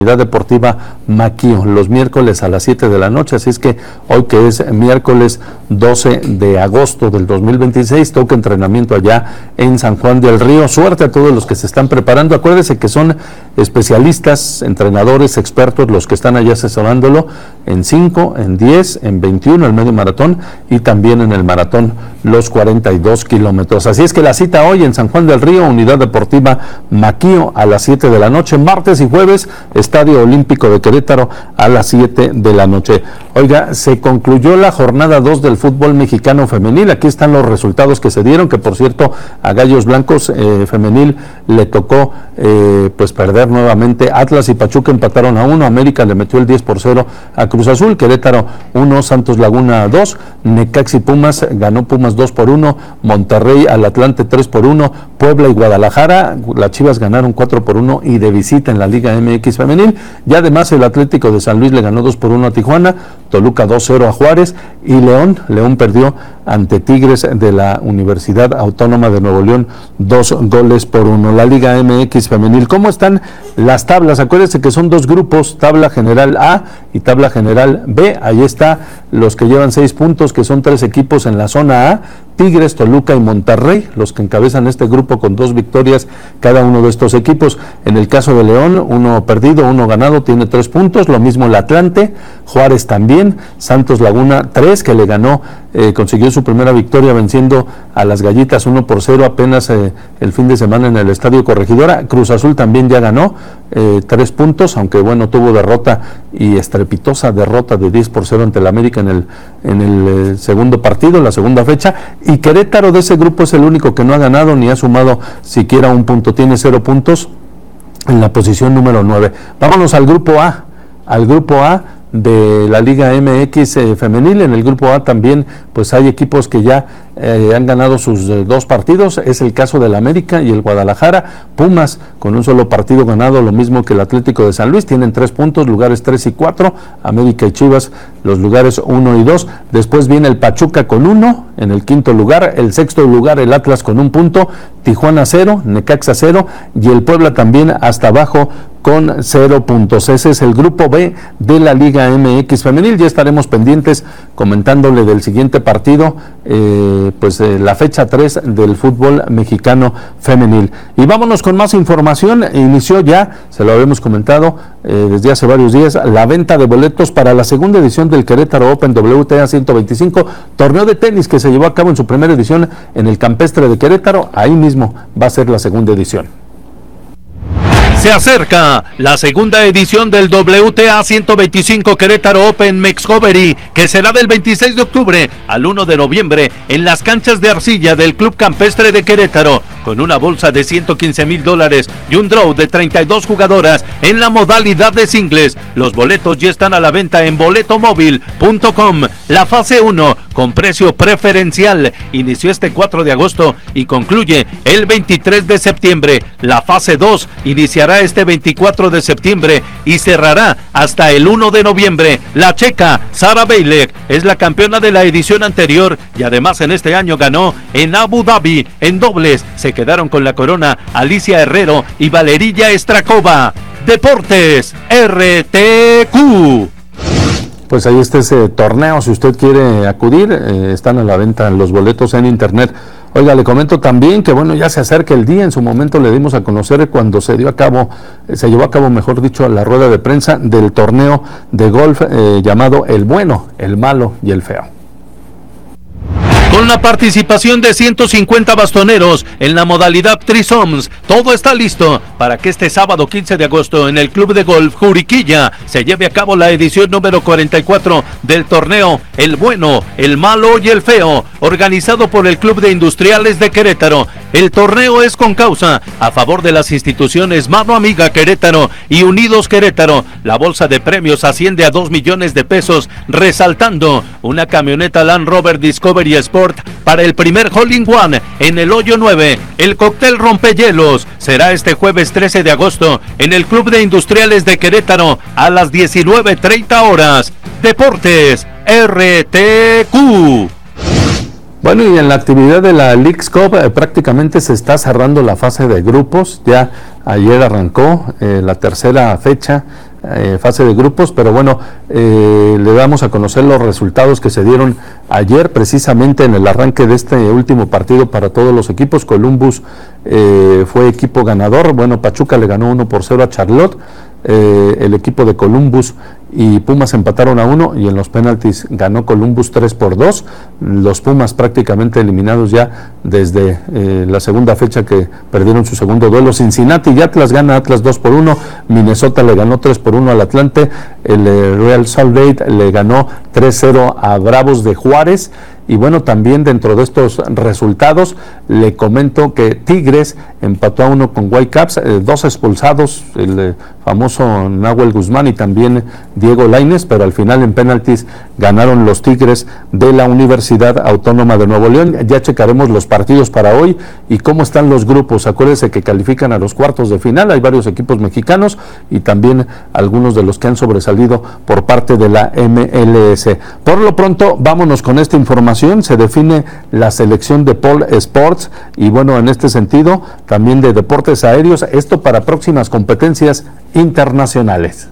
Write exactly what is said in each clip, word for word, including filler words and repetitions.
Unidad Deportiva Maquío, los miércoles a las siete de la noche, así es que hoy, que es miércoles doce de agosto del dos mil veintiséis, toca entrenamiento allá en San Juan del Río. Suerte a todos los que se están preparando. Acuérdense que son especialistas, entrenadores, expertos los que están allá asesorándolo en cinco, en diez, en veintiuno, el medio maratón, y también en el maratón los cuarenta y dos kilómetros. Así es que la cita hoy en San Juan del Río, Unidad Deportiva Maquío, a las siete de la noche, martes y jueves, Estadio Olímpico de Querétaro a las siete de la noche. Oiga, se concluyó la jornada dos del fútbol mexicano femenil. Aquí están los resultados que se dieron, que por cierto a Gallos Blancos eh, femenil le tocó eh, pues perder nuevamente. Atlas y Pachuca empataron a uno, América le metió el diez por cero a Cruz Azul, Querétaro uno, Santos Laguna dos, Necaxa y Pumas ganó Pumas dos por uno, Monterrey al Atlante tres por uno, Puebla y Guadalajara, las Chivas ganaron cuatro por uno y de visita en la Liga M X femenil. Y además el Atlético de San Luis le ganó dos por uno a Tijuana, Toluca dos cero a Juárez, y León, León perdió ante Tigres de la Universidad Autónoma de Nuevo León dos goles por uno. La Liga M X femenil, ¿cómo están las tablas? Acuérdense que son dos grupos, tabla general A y tabla general B. Ahí está los que llevan seis puntos, que son tres equipos en la zona A, Tigres, Toluca y Monterrey, los que encabezan este grupo con dos victorias cada uno de estos equipos. En el caso de León, uno perdido, uno ganado, tiene tres puntos, lo mismo el Atlante, Juárez también, Santos Laguna tres, que le ganó, eh, consiguió su primera victoria venciendo a las Gallitas uno por cero apenas eh, el fin de semana en el Estadio Corregidora. Cruz Azul también ya ganó eh, tres puntos, aunque bueno, tuvo derrota y estrepitosa derrota de diez por cero ante el América en el, en el eh, segundo partido, la segunda fecha. Y Querétaro de ese grupo es el único que no ha ganado ni ha sumado siquiera un punto, tiene cero puntos en la posición número nueve. Vámonos al grupo A, al grupo A de la Liga M X eh, femenil. En el grupo A también pues hay equipos que ya eh, han ganado sus eh, dos partidos. Es el caso del América y el Guadalajara. Pumas con un solo partido ganado, lo mismo que el Atlético de San Luis, tienen tres puntos, lugares tres y cuatro. América y Chivas los lugares uno y dos. Después viene el Pachuca con uno en el quinto lugar, el sexto lugar el Atlas con un punto, Tijuana cero, Necaxa cero y el Puebla también hasta abajo con cero puntos. Ese es el grupo B de la Liga M X femenil. Ya estaremos pendientes comentándole del siguiente partido, eh, pues eh, la fecha tres del fútbol mexicano femenil. Y vámonos con más información. Inició ya, se lo habíamos comentado eh, desde hace varios días, la venta de boletos para la segunda edición del Querétaro Open W T A ciento veinticinco, torneo de tenis que se llevó a cabo en su primera edición en el Campestre de Querétaro. Ahí mismo va a ser la segunda edición. Se acerca la segunda edición del W T A ciento veinticinco Querétaro Open Mexcovery, que será del veintiséis de octubre al uno de noviembre en las canchas de arcilla del Club Campestre de Querétaro, con una bolsa de ciento quince mil dólares y un draw de treinta y dos jugadoras en la modalidad de singles. Los boletos ya están a la venta en boleto móvil punto com. La fase uno, con precio preferencial, inició este cuatro de agosto y concluye el veintitrés de septiembre. La fase dos iniciará este veinticuatro de septiembre y cerrará hasta el uno de noviembre. La checa Sara Beilek es la campeona de la edición anterior y además en este año ganó en Abu Dhabi. En dobles se quedaron con la corona Alicia Herrero y Valerilla Strakova. Deportes R T Q. Pues ahí está ese torneo, si usted quiere acudir, eh, están a la venta los boletos en internet. Oiga, le comento también que bueno, ya se acerca el día. En su momento le dimos a conocer cuando se dio a cabo, eh, se llevó a cabo, mejor dicho, la rueda de prensa del torneo de golf eh, llamado El Bueno, El Malo y El Feo. Con la participación de ciento cincuenta bastoneros en la modalidad Trisoms, todo está listo para que este sábado quince de agosto en el Club de Golf Juriquilla se lleve a cabo la edición número cuarenta y cuatro del torneo El Bueno, El Malo y El Feo, organizado por el Club de Industriales de Querétaro. El torneo es con causa a favor de las instituciones Mano Amiga Querétaro y Unidos Querétaro. La bolsa de premios asciende a dos millones de pesos, resaltando una camioneta Land Rover Discovery Sport para el primer Hole in One en el hoyo nueve. El cóctel rompehielos será este jueves trece de agosto en el Club de Industriales de Querétaro a las diecinueve treinta horas. Deportes R T Q. Bueno, y en la actividad de la Leagues Cup eh, prácticamente se está cerrando la fase de grupos. Ya ayer arrancó eh, la tercera fecha eh, fase de grupos, pero bueno, eh, le damos a conocer los resultados que se dieron ayer, precisamente en el arranque de este último partido para todos los equipos. Columbus eh, fue equipo ganador, bueno, Pachuca le ganó uno por cero a Charlotte, eh, el equipo de Columbus y Pumas empataron a uno, y en los penaltis ganó Columbus tres por dos, los Pumas prácticamente eliminados ya desde eh, la segunda fecha que perdieron su segundo duelo. Cincinnati y Atlas gana Atlas dos por uno, Minnesota le ganó tres por uno al Atlante, el eh, Real Salt Lake le ganó tres cero a Bravos de Juárez. Y bueno, también dentro de estos resultados le comento que Tigres empató a uno con Whitecaps, eh, dos expulsados, el eh, famoso Nahuel Guzmán y también Diego Lainez, pero al final en penaltis ganaron los Tigres de la Universidad Autónoma de Nuevo León. Ya checaremos los partidos para hoy y cómo están los grupos. Acuérdense que califican a los cuartos de final, hay varios equipos mexicanos y también algunos de los que han sobresalido por parte de la M L S. Por lo pronto, vámonos con esta información. Se define la selección de Pol Sports y bueno, en este sentido también de deportes aéreos, esto para próximas competencias internacionales.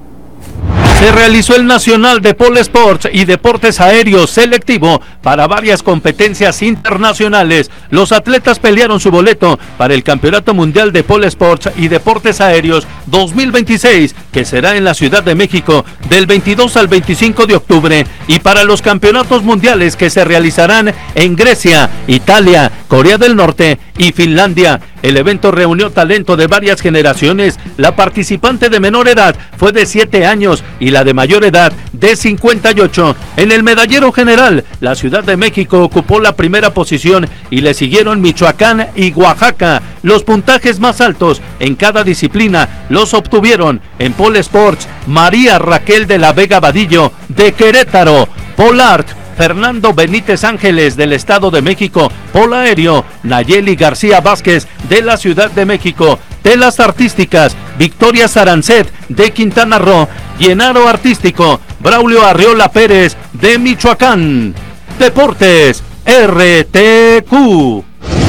Se realizó el Nacional de Pol Sports y Deportes Aéreos selectivo para varias competencias internacionales. Los atletas pelearon su boleto para el Campeonato Mundial de Pol Sports y Deportes Aéreos dos mil veintiséis, que será en la Ciudad de México del veintidós al veinticinco de octubre, y para los campeonatos mundiales que se realizarán en Grecia, Italia, Corea del Norte y Finlandia. El evento reunió talento de varias generaciones. La participante de menor edad fue de siete años y la de mayor edad de cincuenta y ocho. En el medallero general, la Ciudad de México ocupó la primera posición y le siguieron Michoacán y Oaxaca. Los puntajes más altos en cada disciplina los obtuvieron en Pol Sports María Raquel de la Vega Vadillo de Querétaro, Pol Art Fernando Benítez Ángeles del Estado de México, Pol Aéreo Nayeli García Vázquez de la Ciudad de México, Telas Artísticas Victoria Sarancet de Quintana Roo, Llenaro Artístico Braulio Arriola Pérez de Michoacán. Deportes R T Q.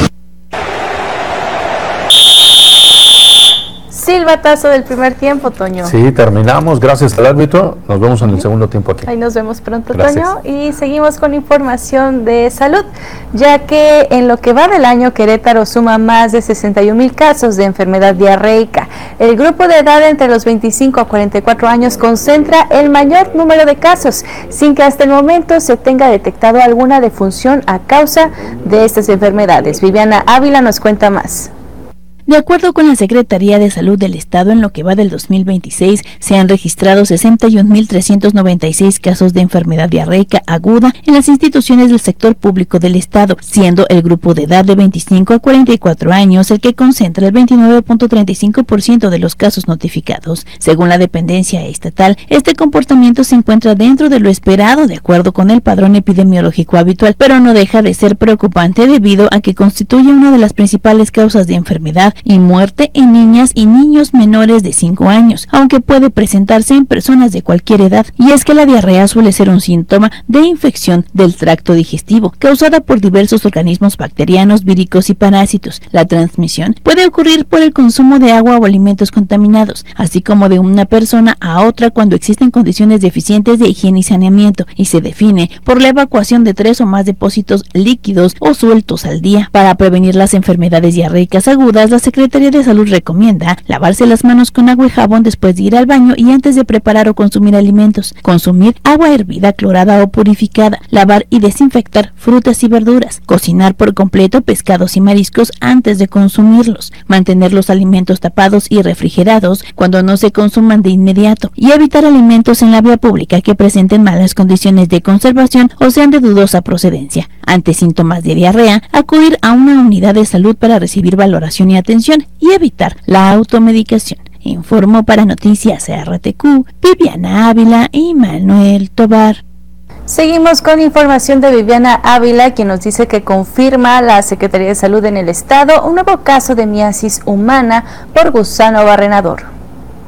Silbatazo del primer tiempo, Toño. Sí, terminamos, gracias al árbitro, nos vemos en el segundo tiempo aquí. Ahí nos vemos pronto, Gracias. Toño, y seguimos con información de salud, ya que en lo que va del año Querétaro suma más de sesenta y un mil casos de enfermedad diarreica. El grupo de edad entre los veinticinco a cuarenta y cuatro años concentra el mayor número de casos, sin que hasta el momento se tenga detectado alguna defunción a causa de estas enfermedades. Viviana Ávila nos cuenta más. De acuerdo con la Secretaría de Salud del Estado, en lo que va del dos mil veintiséis, se han registrado sesenta y un mil trescientos noventa y seis casos de enfermedad diarreica aguda en las instituciones del sector público del Estado, siendo el grupo de edad de veinticinco a cuarenta y cuatro años el que concentra el veintinueve punto treinta y cinco por ciento de los casos notificados. Según la dependencia estatal, este comportamiento se encuentra dentro de lo esperado de acuerdo con el padrón epidemiológico habitual, pero no deja de ser preocupante debido a que constituye una de las principales causas de enfermedad y muerte en niñas y niños menores de cinco años, aunque puede presentarse en personas de cualquier edad. Y es que la diarrea suele ser un síntoma de infección del tracto digestivo, causada por diversos organismos bacterianos, víricos y parásitos. La transmisión puede ocurrir por el consumo de agua o alimentos contaminados, así como de una persona a otra cuando existen condiciones deficientes de higiene y saneamiento, y se define por la evacuación de tres o más depósitos líquidos o sueltos al día. Para prevenir las enfermedades diarreicas agudas, la Secretaría de Salud recomienda lavarse las manos con agua y jabón después de ir al baño y antes de preparar o consumir alimentos, consumir agua hervida, clorada o purificada, lavar y desinfectar frutas y verduras, cocinar por completo pescados y mariscos antes de consumirlos, mantener los alimentos tapados y refrigerados cuando no se consuman de inmediato y evitar alimentos en la vía pública que presenten malas condiciones de conservación o sean de dudosa procedencia. Ante síntomas de diarrea, acudir a una unidad de salud para recibir valoración y atención y evitar la automedicación. Informó para Noticias R T Q, Viviana Ávila y Manuel Tobar. Seguimos con información de Viviana Ávila, quien nos dice que confirma la Secretaría de Salud en el Estado un nuevo caso de miasis humana por gusano barrenador.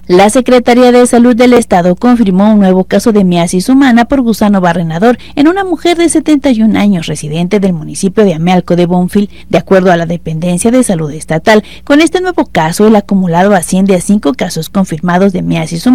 La Secretaría de Salud del Estado confirmó un nuevo caso de miasis humana por gusano barrenador en una mujer de setenta y un años residente del municipio de Amealco de Bonfil, de acuerdo a la Dependencia de Salud Estatal. Con este nuevo caso, el acumulado asciende a cinco casos confirmados de miasis humana